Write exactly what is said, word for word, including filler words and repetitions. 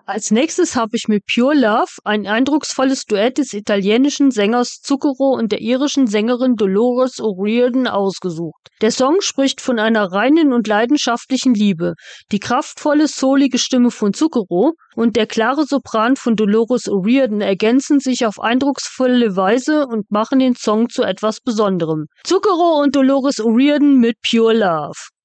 Als nächstes habe ich mir Pure Love, ein eindrucksvolles Duett des italienischen Sängers Zucchero und der irischen Sängerin Dolores O'Riordan, ausgesucht. Der Song spricht von einer reinen und leidenschaftlichen Liebe. Die kraftvolle, soulige Stimme von Zucchero und der klare Sopran von Dolores O'Riordan ergänzen sich auf eindrucksvolle Weise und machen den Song zu etwas Besonderem. Zucchero und Dolores O'Riordan mit Pure Love.